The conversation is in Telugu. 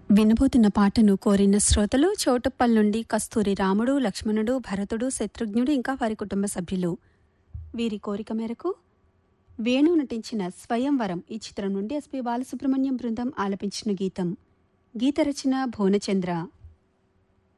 వినబోతున్న పాటను కోరిన శ్రోతలు చోటుప్పల్ నుండి కస్తూరి రాముడు, లక్ష్మణుడు, భరతుడు, శత్రుఘ్నుడు ఇంకా వారి కుటుంబ సభ్యులు. వీరి కోరిక మేరకు వేణు నటించిన స్వయంవరం ఈ చిత్రం నుండి ఎస్పి బాలసుబ్రహ్మణ్యం బృందం ఆలపించిన గీతం. గీత రచన భువనచంద్ర.